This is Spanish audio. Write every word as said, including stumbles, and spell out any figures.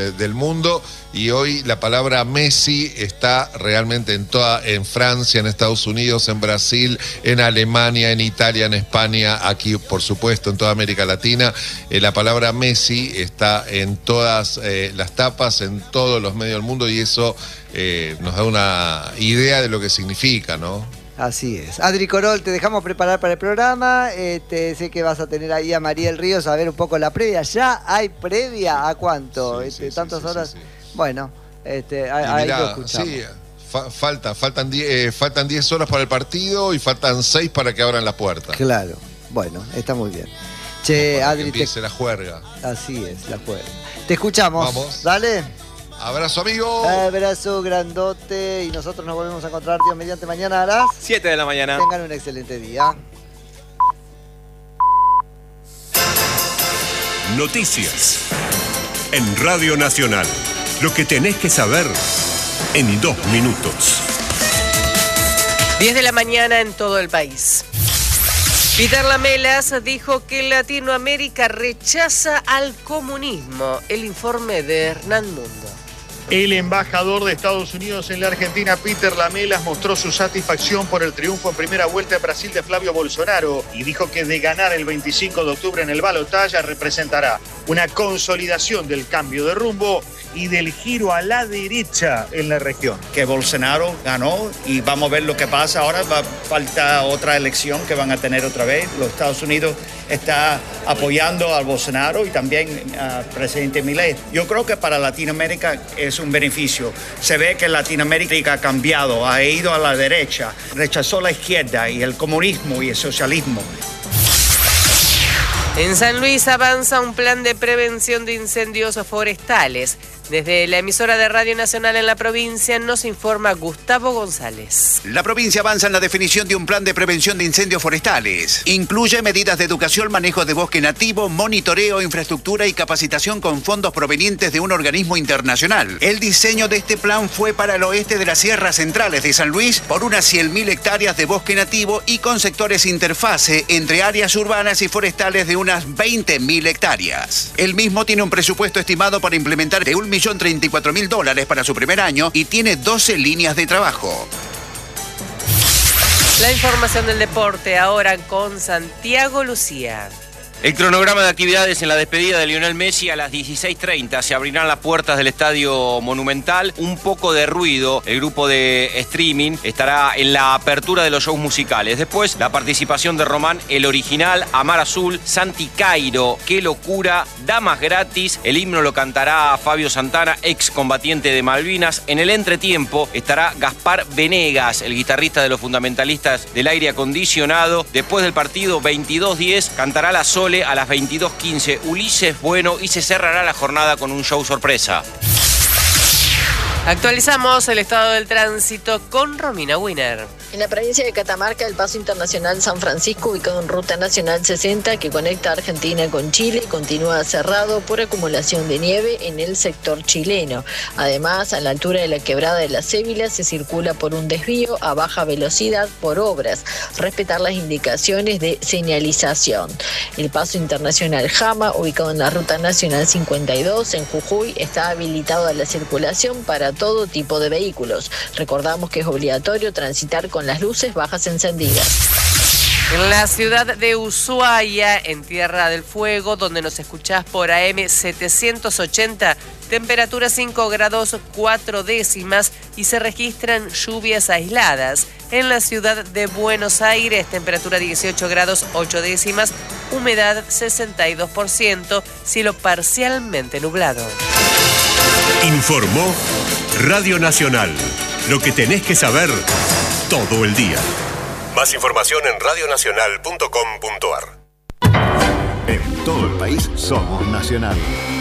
del mundo, y hoy la palabra Messi está realmente en toda, en Francia, en Estados Unidos, en Brasil, en Alemania, en Italia, en España, aquí por supuesto en toda América Latina. Eh, la palabra Messi está en todas eh, las tapas, en todos los medios del mundo, y eso eh, nos da una idea de lo que significa, ¿no? Así es. Adri Corol, te dejamos preparar para el programa. Este, sé que vas a tener ahí a Mariel Ríos a ver un poco la previa. ¿Ya hay previa? ¿A cuánto? Sí, este, sí, ¿Tantas sí, horas? sí, sí. Bueno, este, ahí mirá, lo escuchamos. Sí, fa falta, faltan diez eh, faltan diez horas para el partido y faltan seis para que abran la puerta. Claro. Bueno, está muy bien. Che, para Adri, que empiece te... la juerga. Así es, la juerga. Te escuchamos. Vamos. Dale. Abrazo, amigo. Abrazo grandote. Y nosotros nos volvemos a encontrar, Dios mediante, mañana a las siete de la mañana. Tengan un excelente día. Noticias en Radio Nacional. Lo que tenés que saber en dos minutos. diez de la mañana en todo el país. Peter Lamelas dijo que Latinoamérica rechaza al comunismo. El informe de Hernán Mundo. El embajador de Estados Unidos en la Argentina, Peter Lamelas, mostró su satisfacción por el triunfo en primera vuelta en Brasil de Flavio Bolsonaro y dijo que de ganar el veinticinco de octubre en el balotaje representará una consolidación del cambio de rumbo y del giro a la derecha en la región. Que Bolsonaro ganó y vamos a ver lo que pasa ahora. Va, falta otra elección que van a tener otra vez. Los Estados Unidos está apoyando al Bolsonaro y también al presidente Milei. Yo creo que para Latinoamérica es un beneficio. Se ve que Latinoamérica ha cambiado, ha ido a la derecha, rechazó la izquierda y el comunismo y el socialismo. En San Luis avanza un plan de prevención de incendios forestales. Desde la emisora de Radio Nacional en la provincia nos informa Gustavo González. La provincia avanza en la definición de un plan de prevención de incendios forestales. Incluye medidas de educación, manejo de bosque nativo, monitoreo, infraestructura y capacitación con fondos provenientes de un organismo internacional. El diseño de este plan fue para el oeste de las sierras centrales de San Luis por unas cien mil hectáreas de bosque nativo y con sectores interfase entre áreas urbanas y forestales de unas veinte mil hectáreas. El mismo tiene un presupuesto estimado para implementar de un millón treinta y cuatro mil dólares para su primer año y tiene doce líneas de trabajo. La información del deporte ahora con Santiago Lucía. El cronograma de actividades en la despedida de Lionel Messi: a las dieciséis treinta se abrirán las puertas del Estadio Monumental. Un poco de ruido. El grupo de streaming estará en la apertura de los shows musicales. Después, la participación de Román, El Original, Amar Azul, Santi Cairo, Qué Locura, Damas Gratis. El himno lo cantará Fabio Santana, ex combatiente de Malvinas. En el entretiempo estará Gaspar Venegas, el guitarrista de los fundamentalistas del aire acondicionado. Después del partido, veintidós diez, cantará La Sole a las veintidós quince Ulises Bueno y se cerrará la jornada con un show sorpresa. Actualizamos el estado del tránsito con Romina Winner. En la provincia de Catamarca, el paso internacional San Francisco, ubicado en Ruta Nacional sesenta, que conecta Argentina con Chile, continúa cerrado por acumulación de nieve en el sector chileno. Además, a la altura de la quebrada de la Cébila se circula por un desvío a baja velocidad por obras. Respetar las indicaciones de señalización. El paso internacional Jama, ubicado en la Ruta Nacional cincuenta y dos, en Jujuy, está habilitado a la circulación para todo tipo de vehículos. Recordamos que es obligatorio transitar con las luces bajas encendidas. En la ciudad de Ushuaia, en Tierra del Fuego, donde nos escuchás por A M setecientos ochenta, temperatura cinco grados cuatro décimas y se registran lluvias aisladas. En la ciudad de Buenos Aires, temperatura dieciocho grados ocho décimas, humedad sesenta y dos por ciento, cielo parcialmente nublado. Informó Radio Nacional. Lo que tenés que saber todo el día. Más información en radio nacional punto com punto a r. En todo el país somos Nacional.